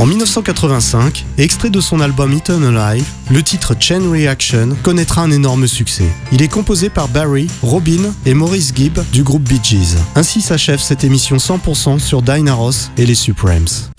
En 1985, extrait de son album Eaten Alive, le titre Chain Reaction connaîtra un énorme succès. Il est composé par Barry, Robin et Maurice Gibb du groupe Bee Gees. Ainsi s'achève cette émission 100% sur Diana Ross et les Supremes.